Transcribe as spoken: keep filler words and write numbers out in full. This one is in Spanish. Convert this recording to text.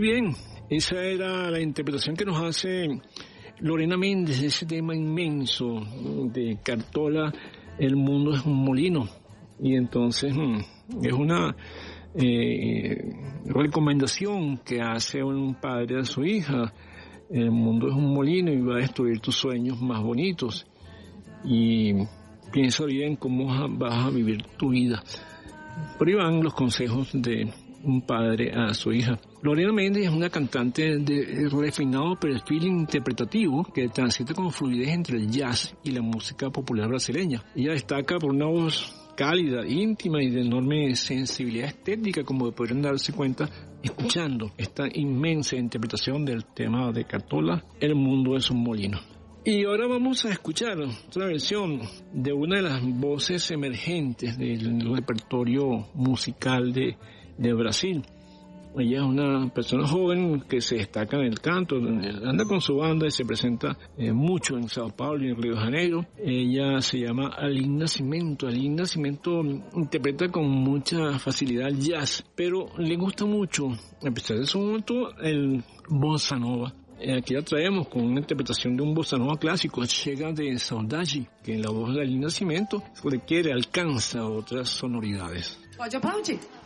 Muy bien, esa era la interpretación que nos hace Lorena Méndez de ese tema inmenso de Cartola, El mundo es un molino. Y entonces es una eh, recomendación que hace un padre a su hija. El mundo es un molino y va a destruir tus sueños más bonitos. Y piensa bien cómo vas a vivir tu vida. Por ahí van los consejos de un padre a su hija. Lorena Méndez es una cantante de refinado perfil interpretativo que transita con fluidez entre el jazz y la música popular brasileña. Ella destaca por una voz cálida, íntima y de enorme sensibilidad estética, como podrán darse cuenta escuchando esta inmensa interpretación del tema de Cartola, El mundo es un molino. Y ahora vamos a escuchar otra versión de una de las voces emergentes del repertorio musical de, de Brasil. Ella es una persona joven que se destaca en el canto, anda con su banda y se presenta eh, mucho en Sao Paulo y en Río de Janeiro. Ella se llama Aline Nascimento. Aline Nascimento interpreta con mucha facilidad el jazz, pero le gusta mucho, a pesar de su momento, el bossa nova. Aquí la traemos con una interpretación de un bossa nova clásico, Chega de Saudade, que en la voz de Aline Nascimento requiere, alcanza otras sonoridades. Pode aplaudir.